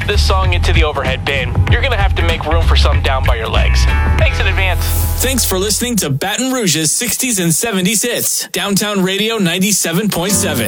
this song into the overhead bin, you're going to have to make room for some down by your legs. Thanks in advance. Thanks for listening to Baton Rouge's 60s and 70s hits. Downtown Radio 97.7.